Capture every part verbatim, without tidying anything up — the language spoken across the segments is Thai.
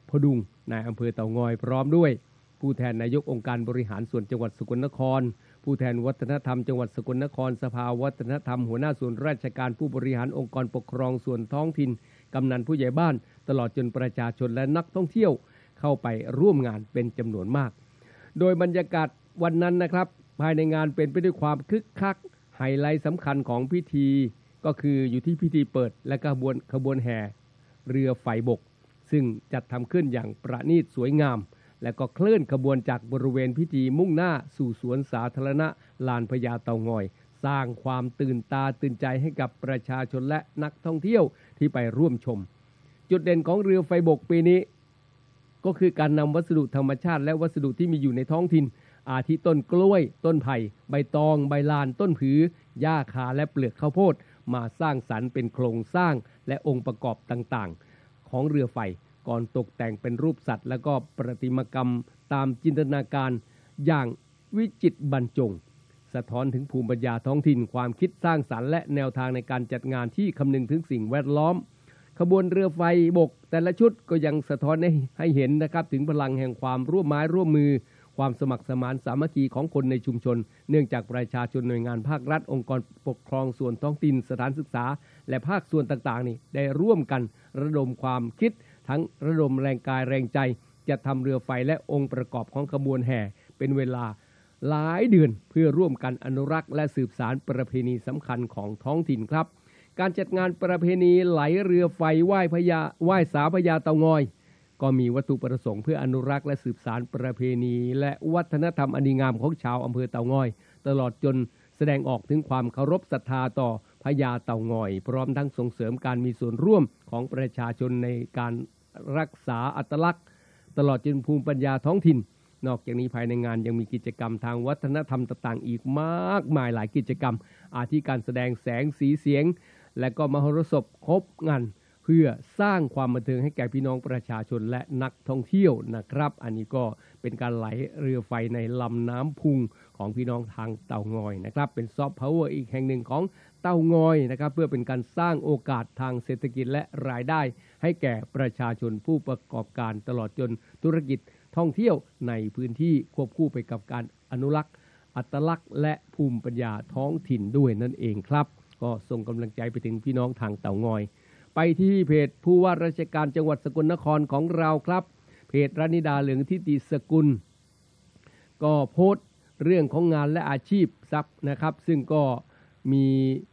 พดุงนายอำเภอเต่างอยพร้อมด้วยผู้แทนนายกองค์การบริหารส่วนจังหวัดสกลนครผู้แทนวัฒนธรรมจังหวัดสกลนครสภาวัฒนธรรมหัวหน้าส่วนราชการผู้บริหารองค์กรปกครองส่วนท้องถิ่นกำนันผู้ใหญ่บ้านตลอดจนประชาชนและนักท่องเที่ยวเข้าไปร่วมงานเป็นจำนวนมากโดยบรรยากาศวันนั้นนะครับภายในงานเป็นไปด้วยความคึกคักไฮไลท์สำคัญของพิธีก็คืออยู่ที่พิธีเปิดและขบวนขบวนแห่เรือไฟบกซึ่งจัดทำขึ้นอย่างประณีตสวยงามและก็เคลื่อนขบวนจากบริเวณพิธีมุ่งหน้าสู่สวนสาธารณะลานพญาเต่างอยสร้างความตื่นตาตื่นใจให้กับประชาชนและนักท่องเที่ยวที่ไปร่วมชมจุดเด่นของเรือไฟบกปีนี้ก็คือการนำวัสดุธรรมชาติและวัสดุที่มีอยู่ในท้องถิ่นอาทิต้นกล้วยต้นไผ่ใบตองใบลานต้นผือหญ้าคาและเปลือกข้าวโพดมาสร้างสรรค์เป็นโครงสร้างและองค์ประกอบต่างๆของเรือไฟก่อนตกแต่งเป็นรูปสัตว์และก็ประติมากรรมตามจินตนาการอย่างวิจิตรบรรจงสะท้อนถึงภูมิปัญญาท้องถิ่นความคิดสร้างสรรค์และแนวทางในการจัดงานที่คำนึงถึงสิ่งแวดล้อมขบวนเรือไฟบกแต่ละชุดก็ยังสะท้อนให้ให้เห็นนะครับถึงพลังแห่งความร่วมไม้ร่วมมือความสมัครสมานสามัคคีของคนในชุมชนเนื่องจากประชาชนหน่วยงานภาครัฐองค์กรปกครองส่วนท้องถิ่นสถานศึกษาและภาคส่วนต่างๆนี่ได้ร่วมกันระดมความคิดทั้งระดมแรงกายแรงใจจะทำเรือไฟและองค์ประกอบของขบวนแห่เป็นเวลาหลายเดือนเพื่อร่วมกันอนุรักษ์และสืบสานประเพณีสำคัญของท้องถิ่นครับการจัดงานประเพณีไหลเรือไฟไหว้พญาไหว้สาพญาเต่างอยก็มีวัตถุประสงค์เพื่ออนุรักษ์และสืบสานประเพณีและวัฒนธรรมอันดีงามของชาวอำเภอเต่างอยตลอดจนแสดงออกถึงความเคารพศรัทธาต่อพญาเต่างอยพร้อมทั้งส่งเสริมการมีส่วนร่วมของประชาชนในการรักษาอัตลักษณ์ตลอดจนภูมิปัญญาท้องถิ่นนอกจากนี้ภายในงานยังมีกิจกรรมทางวัฒนธรรมต่างๆอีกมากมายหลายกิจกรรมอาทิการแสดงแสงสีเสียงและก็มหรสพครบงานเพื่อสร้างความบันเทิงให้แก่พี่น้องประชาชนและนักท่องเที่ยวนะครับอันนี้ก็เป็นการไหลเรือไฟในลำน้ำพุงของพี่น้องทางเต่างอยนะครับเป็นซอฟต์พาวเวอร์อีกแห่งหนึ่งของเต่างอยนะครับเพื่อเป็นการสร้างโอกาสทางเศรษฐกิจและรายได้ให้แก่ประชาชนผู้ประกอบการตลอดจนธุรกิจท่องเที่ยวในพื้นที่ควบคู่ไปกับการอนุรักษ์อัตลักษณ์และภูมิปัญญาท้องถิ่นด้วยนั่นเองครับก็ส่งกำลังใจไปถึงพี่น้องทางเต่างอยไปที่เพจผู้ว่าราชการจังหวัดสกลนครของเราครับเพจรานิดาเหลืองทิติสกุลก็โพสต์เรื่องของงานและอาชีพทรัพย์นะครับซึ่งก็มี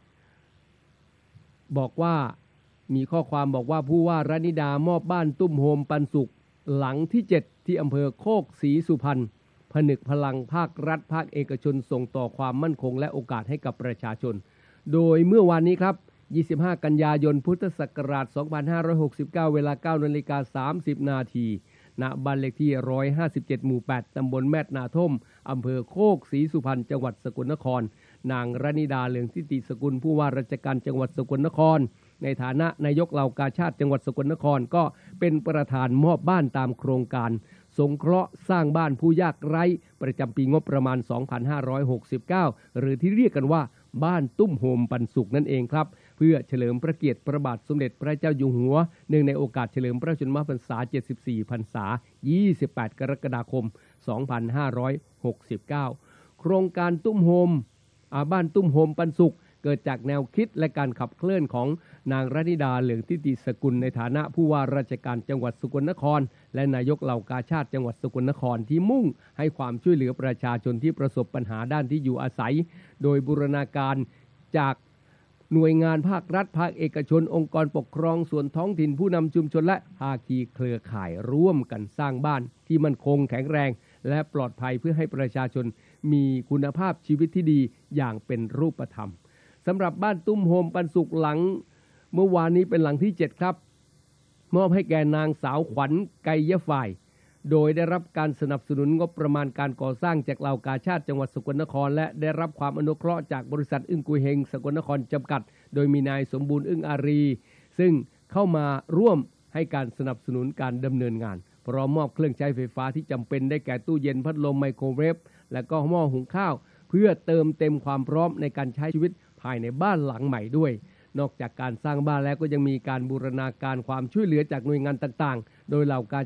บอกว่ามีข้อความบอกว่าผู้ว่ารานิดามอบบ้านตุ้มโฮมปันสุขหลังที่เจ็ดที่อำเภอโคกศรีสุพรรณผนึกพลังภาครัฐภาคเอกชนส่งต่อความมั่นคงและโอกาสให้กับประชาชนโดยเมื่อวานนี้ครับยี่สิบห้ากันยายนพุทธศักราชสองพันห้าร้อยหกสิบเก้าเวลา เก้านาฬิกาสามสิบนาทีณบ้านเลขที่หนึ่งร้อยห้าสิบเจ็ดหมู่แปดตำบลแม่นาท่มอำเภอโคกศรีสุพรรณจังหวัดสกลนครนางรานิดาเหลืองทิติสกุลผู้ว่าราชการจังหวัดสกลนครในฐานะนายกเหล่ากาชาดจังหวัดสกลนครก็เป็นประธานมอบบ้านตามโครงการสงเคราะห์สร้างบ้านผู้ยากไร้ประจำปีงบประมาณสองพันห้าร้อยหกสิบเก้าหรือที่เรียกกันว่าบ้านตุ้มโฮมปันสุขนั่นเองครับเพื่อเฉลิมพระเกียรติพระบาทสมเด็จพระเจ้าอยู่หัวเนื่องในโอกาสเฉลิมพระชนมพรรษาเจ็ดสิบสี่พรรษายี่สิบแปดกรกฎาคมสองพันห้าร้อยหกสิบเก้าโครงการตุ้มโฮมบ้านตุ้มโฮมปันสุขเกิดจากแนวคิดและการขับเคลื่อนของนางรานิดาเหลืองทิติสกุลในฐานะผู้ว่าราชการจังหวัดสกลนครและนายกเหล่ากาชาดจังหวัดสกลนครที่มุ่งให้ความช่วยเหลือประชาชนที่ประสบปัญหาด้านที่อยู่อาศัยโดยบูรณาการจากหน่วยงานภาครัฐภาคเอกชนองค์กรปกครองส่วนท้องถิ่นผู้นำชุมชนและภาคีเครือข่ายร่วมกันสร้างบ้านที่มั่นคงแข็งแรงและปลอดภัยเพื่อให้ประชาชนมีคุณภาพชีวิตที่ดีอย่างเป็นรูปธรรมสำหรับบ้านตุ้มโฮมปันสุขหลังเมื่อวานนี้เป็นหลังที่เจ็ดครับมอบให้แก่นางสาวขวัญไกยฝ่ายโดยได้รับการสนับสนุนงบประมาณการก่อสร้างจากเหล่ากาชาดจังหวัดสกลนครและได้รับความอนุเคราะห์จากบริษัทอึ้งกุยเฮงสกลนครจำกัดโดยมีนายสมบูรณ์อึ้งอารีซึ่งเข้ามาร่วมให้การสนับสนุนการดำเนินงานพร้อมมอบเครื่องใช้ไฟฟ้าที่จำเป็นได้แก่ตู้เย็นพัดลมไมโครเวฟและก็หม้อหุงข้าวเพื่อเติมเต็มความพร้อมในการใช้ชีวิตภายในบ้านหลังใหม่ด้วยนอกจากการสร้างบ้านแล้วก็ยังมีการบูรณาการความช่วยเหลือจากหน่วยงานต่างๆโดยเหล่ากา